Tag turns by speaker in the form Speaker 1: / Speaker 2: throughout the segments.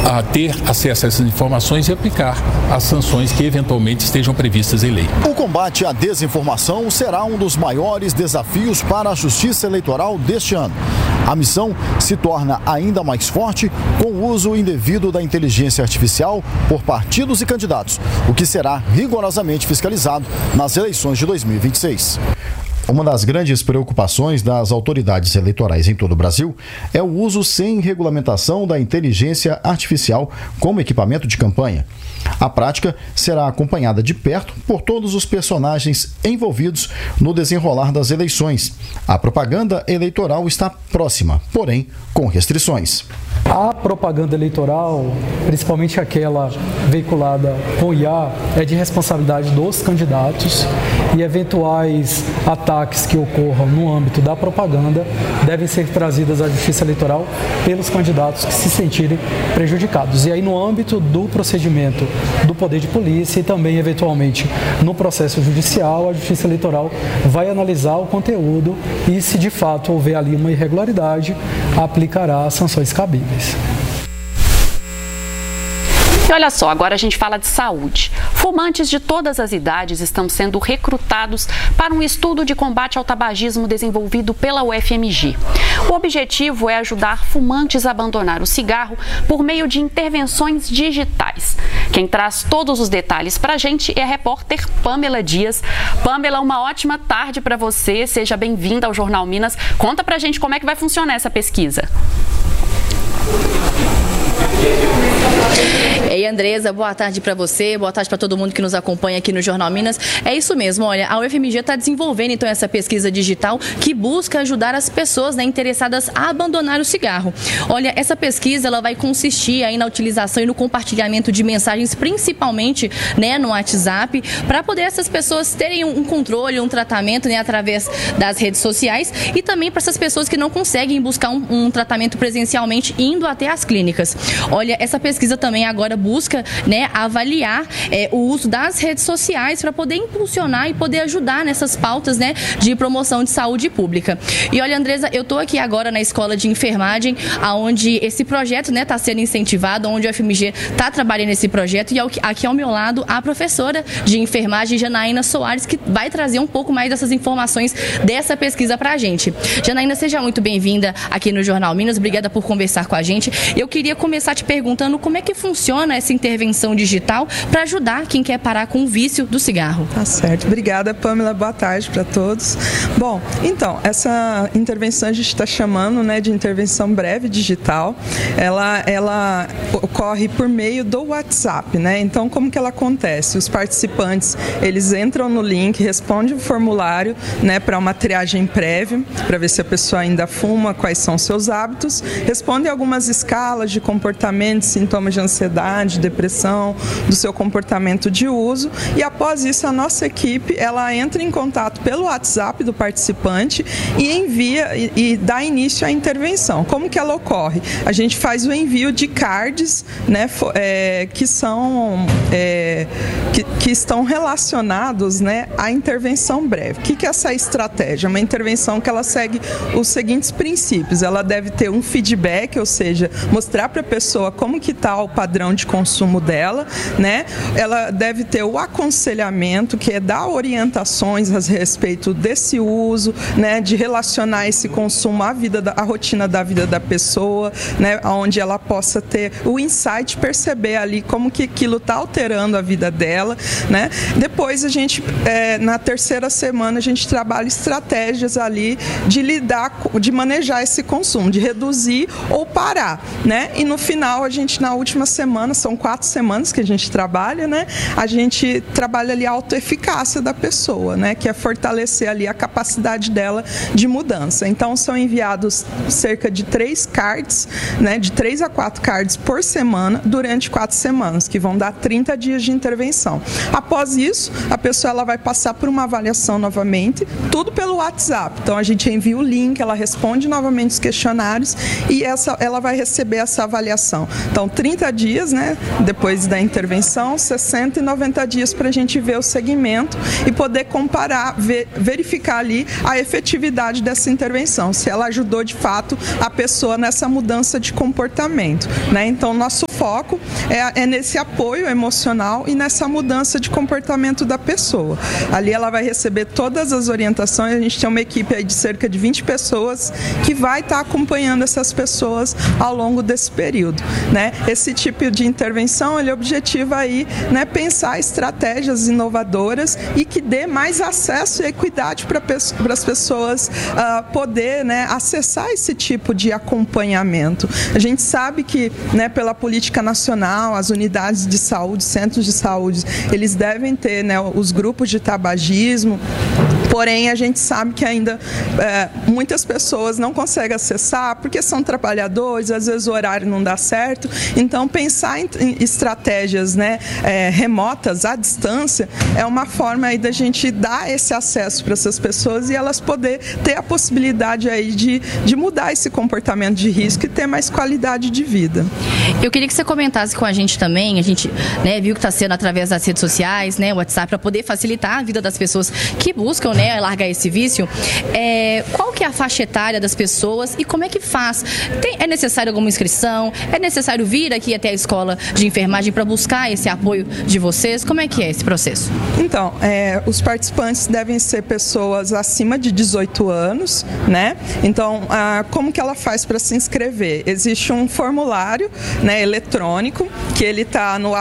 Speaker 1: a ter acesso a essas informações e aplicar as sanções que eventualmente estejam previstas em lei.
Speaker 2: O combate à desinformação será um dos maiores desafios para a Justiça Eleitoral deste ano. A missão se torna ainda mais forte com o uso indevido da inteligência artificial por partidos e candidatos, o que será rigorosamente fiscalizado nas eleições de 2026. Uma das grandes preocupações das autoridades eleitorais em todo o Brasil é o uso sem regulamentação da inteligência artificial como equipamento de campanha. A prática será acompanhada de perto por todos os personagens envolvidos no desenrolar das eleições. A propaganda eleitoral está próxima, porém com restrições.
Speaker 3: A propaganda eleitoral, principalmente aquela veiculada com IA, é de responsabilidade dos candidatos e eventuais ataques que ocorram no âmbito da propaganda devem ser trazidas à Justiça Eleitoral pelos candidatos que se sentirem prejudicados. E aí, no âmbito do procedimento do Poder de Polícia e também, eventualmente, no processo judicial, a Justiça Eleitoral vai analisar o conteúdo e, se de fato houver ali uma irregularidade, aplicará as sanções cabíveis.
Speaker 4: E olha só, agora a gente fala de saúde. Fumantes de todas as idades estão sendo recrutados para um estudo de combate ao tabagismo desenvolvido pela UFMG. O objetivo é ajudar fumantes a abandonar o cigarro por meio de intervenções digitais. Quem traz todos os detalhes para a gente é a repórter Pamela Dias. Pamela, uma ótima tarde para você. Seja bem-vinda ao Jornal Minas. Conta para a gente como é que vai funcionar essa pesquisa.
Speaker 5: Ei, Andresa, boa tarde para você, boa tarde para todo mundo que nos acompanha aqui no Jornal Minas. É isso mesmo, olha, a UFMG está desenvolvendo então essa pesquisa digital que busca ajudar as pessoas, né, interessadas a abandonar o cigarro. Olha, essa pesquisa ela vai consistir aí na utilização e no compartilhamento de mensagens, principalmente, né, no WhatsApp, para poder essas pessoas terem um controle, um tratamento, né, através das redes sociais e também para essas pessoas que não conseguem buscar um tratamento presencialmente indo até as clínicas. Olha, essa pesquisa também agora busca, né, avaliar o uso das redes sociais para poder impulsionar e poder ajudar nessas pautas, né, de promoção de saúde pública. E olha, Andresa, eu estou aqui agora na Escola de Enfermagem, onde esse projeto, né, está sendo incentivado, onde o UFMG está trabalhando nesse projeto, e aqui ao meu lado a professora de enfermagem, Janaína Soares, que vai trazer um pouco mais dessas informações dessa pesquisa para a gente. Janaína, seja muito bem-vinda aqui no Jornal Minas, obrigada por conversar com a gente. Eu queria começar te perguntando como é que funciona essa intervenção digital para ajudar quem quer parar com o vício do cigarro.
Speaker 6: Tá certo. Obrigada, Pamela. Boa tarde para todos. Bom, então, essa intervenção a gente está chamando, né, de intervenção breve digital. Ela ocorre por meio do WhatsApp, né? Então, como que ela acontece? Os participantes, eles entram no link, respondem o formulário, né, para uma triagem prévia, para ver se a pessoa ainda fuma, quais são seus hábitos, respondem algumas escalas de comportamento, sintomas de ansiedade, depressão, do seu comportamento de uso, e após isso a nossa equipe, ela entra em contato pelo WhatsApp do participante e envia e dá início à intervenção. Como que ela ocorre? A gente faz o envio de cards, né, que estão relacionados, né, à intervenção breve. O que é essa estratégia? Uma intervenção que ela segue os seguintes princípios. Ela deve ter um feedback, ou seja, mostrar para a pessoa como que está o padrão de consumo dela, né? Ela deve ter o aconselhamento, que é dar orientações a respeito desse uso, né, de relacionar esse consumo à rotina da vida da pessoa, né, onde ela possa ter o insight, perceber ali como que aquilo está alterando a vida dela, né? Depois a gente, na terceira semana, a gente trabalha estratégias ali de de manejar esse consumo, de reduzir ou parar, né? E no final, a gente, na última semana, são 4 semanas que a gente trabalha, né? A gente trabalha ali a autoeficácia da pessoa, né? Que é fortalecer ali a capacidade dela de mudança. Então, são enviados cerca de 3 cards, né? De 3 a 4 cards por semana, durante 4 semanas, que vão dar 30 dias de intervenção. Após isso, a pessoa ela vai passar por uma avaliação novamente, tudo pelo WhatsApp. Então, a gente envia o link, ela responde novamente os questionários e ela vai receber essa avaliação. Então, 30 dias, né, depois da intervenção, 60 e 90 dias para a gente ver o segmento e poder comparar, verificar ali a efetividade dessa intervenção, se ela ajudou de fato a pessoa nessa mudança de comportamento, né? Então, nosso foco é nesse apoio emocional e nessa mudança de comportamento da pessoa. Ali ela vai receber todas as orientações, a gente tem uma equipe aí de cerca de 20 pessoas que vai estar acompanhando essas pessoas ao longo desse período, né? Esse tipo de intervenção, ele objetiva aí, né, pensar estratégias inovadoras e que dê mais acesso e equidade para as pessoas poder, né, acessar esse tipo de acompanhamento. A gente sabe que, né, pela política nacional, as unidades de saúde, centros de saúde, eles devem ter, né, os grupos de tabagismo. Porém, a gente sabe que ainda muitas pessoas não conseguem acessar porque são trabalhadores, às vezes o horário não dá certo. Então, pensar em estratégias, né, remotas, à distância, é uma forma aí da gente dar esse acesso para essas pessoas e elas poder ter a possibilidade aí de mudar esse comportamento de risco e ter mais qualidade de vida.
Speaker 5: Eu queria que você comentasse com a gente também, a gente, né, viu que está sendo através das redes sociais, né, o WhatsApp, para poder facilitar a vida das pessoas que buscam, né, largar esse vício. Qual que é a faixa etária das pessoas e como é que faz? É necessário alguma inscrição? É necessário vir aqui até a escola de enfermagem para buscar esse apoio de vocês? Como é que é esse processo?
Speaker 6: Então, os participantes devem ser pessoas acima de 18 anos, né? Então, como que ela faz para se inscrever? Existe um formulário, né, eletrônico, que ele está no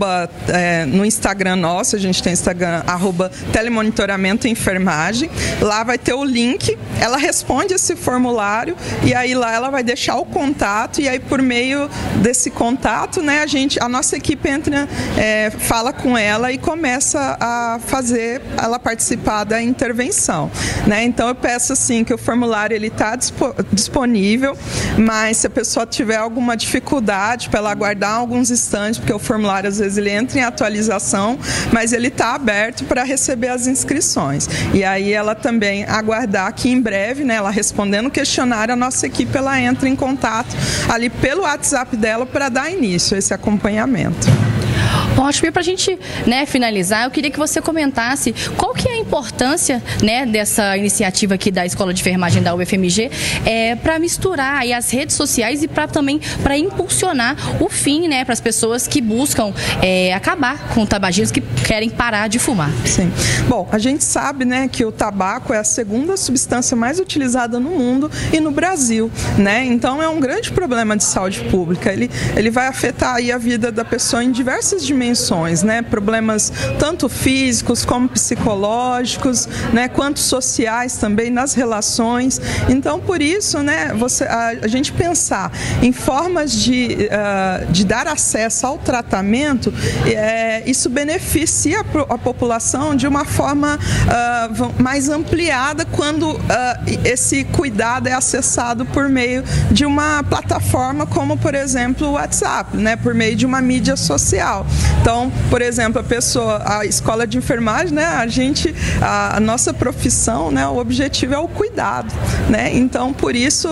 Speaker 6: no Instagram nosso, a gente tem Instagram, @telemonitoramento enfermagem. Lá vai ter o link, ela responde esse formulário e aí lá ela vai deixar o contato e aí por meio desse contato, né, a nossa equipe entra, fala com ela e começa a fazer ela participar da intervenção, né? Então eu peço assim que o formulário ele está disponível, mas se a pessoa tiver alguma dificuldade para ela aguardar alguns instantes, porque o formulário às vezes ele entra em atualização, mas ele está aberto para receber as inscrições. E aí ela também aguardar que em breve, né, ela respondendo o questionário, a nossa equipe ela entra em contato ali pelo WhatsApp dela para dar início a esse acompanhamento.
Speaker 5: Ótimo, e para a gente, né, finalizar, eu queria que você comentasse qual que é a importância, né, dessa iniciativa aqui da Escola de Enfermagem da UFMG para misturar aí as redes sociais e também para impulsionar o fim, né, para as pessoas que buscam acabar com o tabagismo, que querem parar de fumar.
Speaker 6: Sim. Bom, a gente sabe, né, que o tabaco é a segunda substância mais utilizada no mundo e no Brasil, né? Então é um grande problema de saúde pública. Ele vai afetar aí a vida da pessoa em diversas dimensões, né? Problemas tanto físicos como psicológicos, né? Quanto sociais também nas relações. Então, por isso, né? A gente pensar em formas de dar acesso ao tratamento, isso beneficia a população de uma forma mais ampliada quando esse cuidado é acessado por meio de uma plataforma como, por exemplo, o WhatsApp, né? Por meio de uma mídia social. Então, por exemplo, a escola de enfermagem, né? A nossa profissão, né? O objetivo é o cuidado, né? Então, por isso,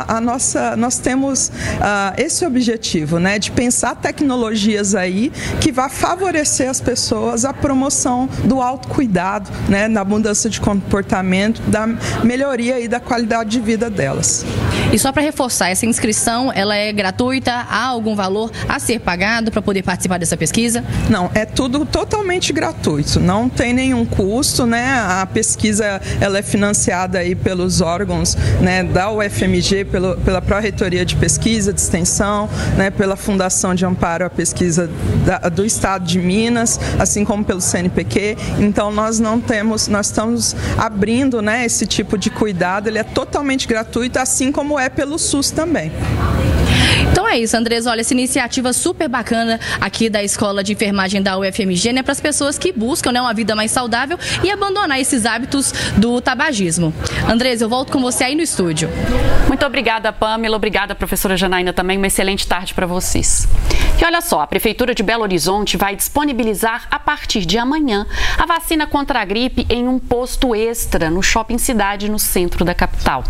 Speaker 6: nós temos esse objetivo, né? De pensar tecnologias aí que vá favorecer as pessoas a promoção do autocuidado, né? Na mudança de comportamento, da melhoria aí da qualidade de vida delas.
Speaker 5: E só para reforçar, essa inscrição, ela é gratuita? Há algum valor a ser pagado para poder participar dessa pesquisa?
Speaker 6: Não, é tudo totalmente gratuito, não tem nenhum custo, né? A pesquisa ela é financiada aí pelos órgãos, né, da UFMG, pela Pró-Reitoria de Pesquisa, de Extensão, né, pela Fundação de Amparo à Pesquisa do Estado de Minas, assim como pelo CNPq. Então nós estamos abrindo, né, esse tipo de cuidado, ele é totalmente gratuito, assim como é pelo SUS também.
Speaker 5: Então é isso, Andresa. Olha, essa iniciativa super bacana aqui da Escola de Enfermagem da UFMG, né, para as pessoas que buscam, né, uma vida mais saudável e abandonar esses hábitos do tabagismo. Andresa, eu volto com você aí no estúdio.
Speaker 4: Muito obrigada, Pamela. Obrigada, professora Janaína, também. Uma excelente tarde para vocês. E olha só, a Prefeitura de Belo Horizonte vai disponibilizar a partir de amanhã a vacina contra a gripe em um posto extra no Shopping Cidade, no centro da capital.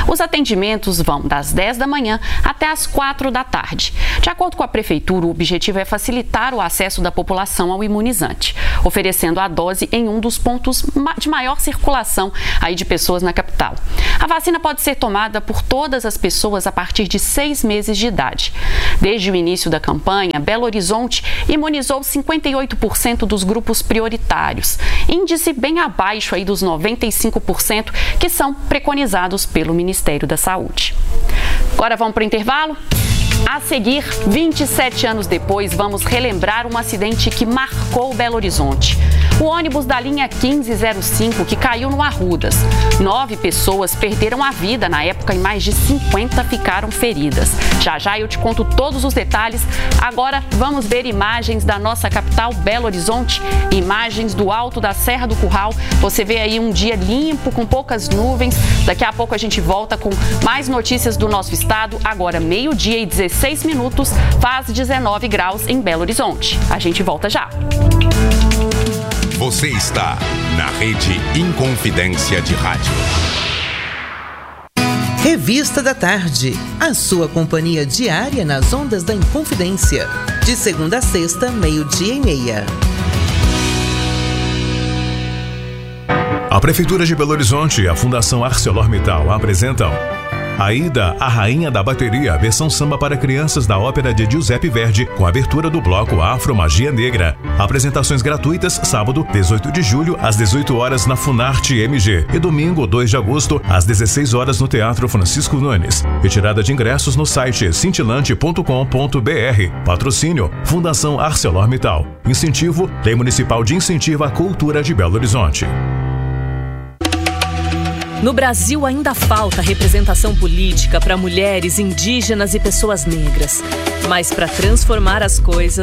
Speaker 4: Os atendimentos vão das 10 da manhã até as 4 da tarde. De acordo com a Prefeitura, o objetivo é facilitar o acesso da população ao imunizante, oferecendo a dose em um dos pontos de maior circulação aí de pessoas na capital. A vacina pode ser tomada por todas as pessoas a partir de 6 meses de idade. Desde o início da campanha, Belo Horizonte imunizou 58% dos grupos prioritários, índice bem abaixo aí dos 95% que são preconizados pelo Ministério da Saúde. Agora vamos para o intervalo? A seguir, 27 anos depois, vamos relembrar um acidente que marcou Belo Horizonte. O ônibus da linha 1505 que caiu no Arrudas. 9 pessoas perderam a vida na época e mais de 50 ficaram feridas. Já já eu te conto todos os detalhes. Agora vamos ver imagens da nossa capital, Belo Horizonte. Imagens do alto da Serra do Curral. Você vê aí um dia limpo, com poucas nuvens. Daqui a pouco a gente volta com mais notícias do nosso estado. Agora, 12h e 16 minutos, faz 19 graus em Belo Horizonte. A gente volta já.
Speaker 7: Você está na Rede Inconfidência de Rádio.
Speaker 8: Revista da Tarde, a sua companhia diária nas ondas da Inconfidência. De segunda a sexta, 12h30.
Speaker 9: A Prefeitura de Belo Horizonte e a Fundação ArcelorMittal apresentam Aida, a Rainha da Bateria, versão samba para crianças da ópera de Giuseppe Verdi, com abertura do bloco Afro Magia Negra. Apresentações gratuitas, sábado, 18 de julho, às 18 horas na Funarte MG e domingo, 2 de agosto, às 16 horas no Teatro Francisco Nunes. Retirada de ingressos no site cintilante.com.br. Patrocínio, Fundação ArcelorMittal. Incentivo, Lei Municipal de Incentivo à Cultura de Belo Horizonte.
Speaker 10: No Brasil ainda falta representação política para mulheres, indígenas e pessoas negras. Mas para transformar as coisas,